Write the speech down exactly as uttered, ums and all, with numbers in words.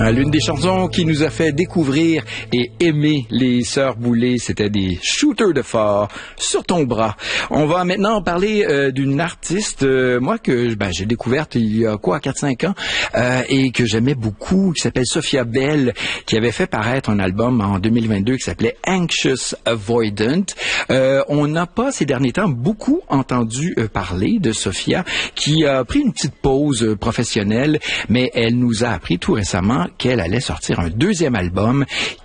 L'une des chansons qui nous a fait découvrir et aimer les Sœurs Boulay, c'était des shooters de phare sur ton bras. On va maintenant parler euh, d'une artiste, euh, moi que ben, j'ai découverte il y a quoi, quatre cinq ans, euh, et que j'aimais beaucoup, qui s'appelle Sophia Bell, qui avait fait paraître un album en deux mille vingt-deux qui s'appelait Anxious Avoidant. Euh, on n'a pas ces derniers temps beaucoup entendu euh, parler de Sophia, qui a pris une petite pause euh, professionnelle, mais elle nous a appris tout récemment qu'elle allait sortir un deuxième album